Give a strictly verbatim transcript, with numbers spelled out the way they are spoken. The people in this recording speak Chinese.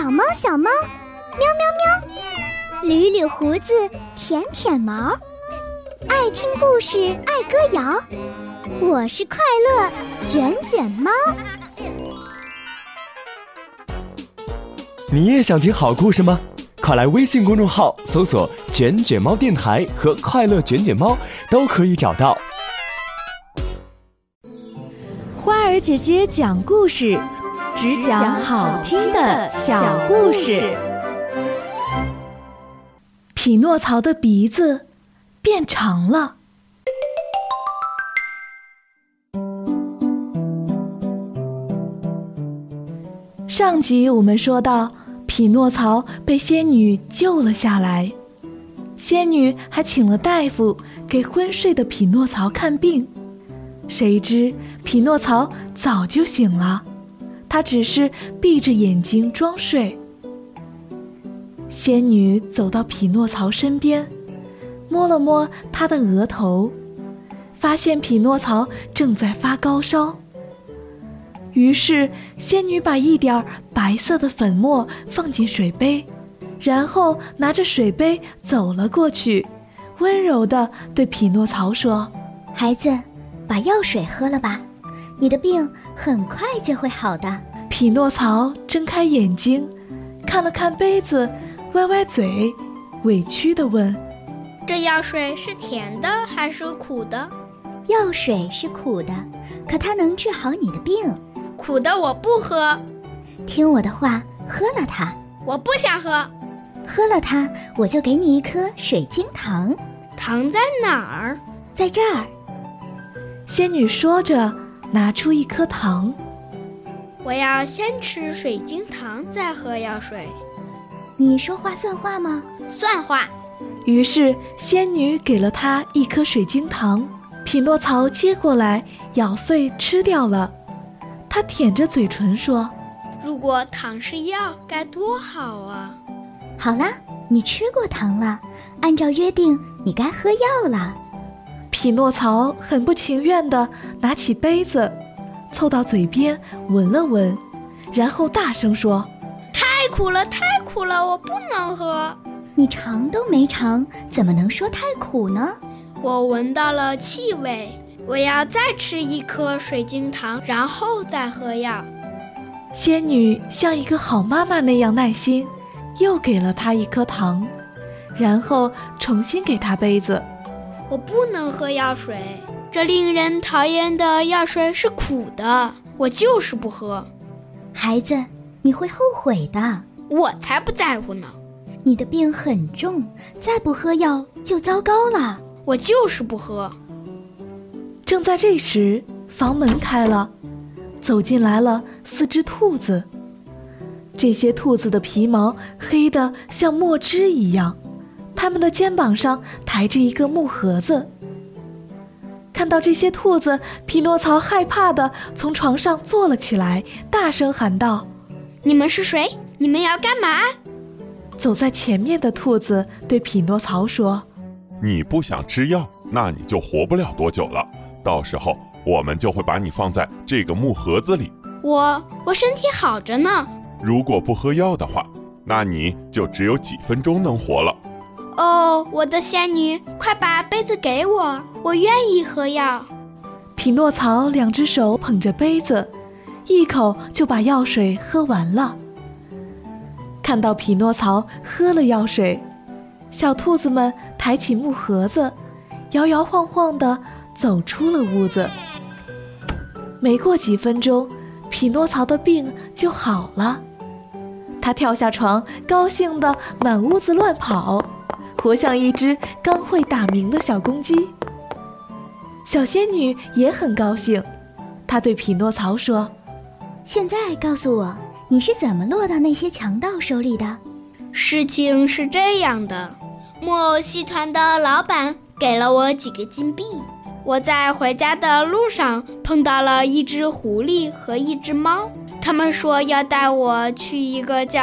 小猫小猫，喵喵喵，捋捋胡子，舔舔毛，爱听故事，爱歌谣，我是快乐卷卷猫。 你也想听好故事吗？快来微信公众号搜索卷卷猫电台和快乐卷卷猫，都可以找到。 花儿姐姐讲故事，只讲好听的小故事。 匹诺曹的鼻子变长了。上集我们说到，匹诺曹被仙女救了下来，仙女还请了大夫给昏睡的匹诺曹看病。谁知匹诺曹早就醒了，他只是闭着眼睛装睡。仙女走到匹诺曹身边，摸了摸他的额头，发现匹诺曹正在发高烧。于是仙女把一点白色的粉末放进水杯，然后拿着水杯走了过去，温柔地对匹诺曹说： 孩子，把药水喝了吧，你的病很快就会好的。 匹诺曹睁开眼睛，看了看杯子，歪歪嘴，委屈地问： 这药水是甜的还是苦的？ 药水是苦的，可它能治好你的病。 苦的我不喝。 听我的话，喝了它。 我不想喝。 喝了它，我就给你一颗水晶糖。 糖在哪儿？ 在这儿。 仙女说着，拿出一颗糖。 我要先吃水晶糖，再喝药水。 你说话算话吗？ 算话。 于是仙女给了他一颗水晶糖，匹诺曹接过来，咬碎吃掉了。他舔着嘴唇说： 如果糖是药，该多好啊！ 好了，你吃过糖了，按照约定，你该喝药了。 匹诺曹很不情愿地拿起杯子，凑到嘴边闻了闻，然后大声说： 太苦了，太苦了，我不能喝。 你尝都没尝，怎么能说太苦呢？ 我闻到了气味，我要再吃一颗水晶糖，然后再喝药。 仙女像一个好妈妈那样耐心，又给了他一颗糖，然后重新给他杯子。 我不能喝药水，这令人讨厌的药水是苦的，我就是不喝。 孩子，你会后悔的。 我才不在乎呢。 你的病很重，再不喝药就糟糕了。 我就是不喝。 正在这时，房门开了，走进来了四只兔子。这些兔子的皮毛黑得像墨汁一样，它们的肩膀上抬着一个木盒子。看到这些兔子，匹诺曹害怕地从床上坐了起来，大声喊道： 你们是谁？你们要干嘛？ 走在前面的兔子对匹诺曹说： 你不想吃药，那你就活不了多久了，到时候我们就会把你放在这个木盒子里。 我我身体好着呢。 如果不喝药的话，那你就只有几分钟能活了。 哦，我的仙女，快把杯子给我，我愿意喝药。 匹诺曹两只手捧着杯子，一口就把药水喝完了。看到匹诺曹喝了药水，小兔子们抬起木盒子，摇摇晃晃地走出了屋子。没过几分钟，匹诺曹的病就好了。他跳下床，高兴地满屋子乱跑，活像一只刚会打鸣的小公鸡。小仙女也很高兴，她对匹诺曹说： 现在告诉我，你是怎么落到那些强盗手里的？ 事情是这样的，木偶戏团的老板给了我几个金币，我在回家的路上碰到了一只狐狸和一只猫，他们说要带我去一个叫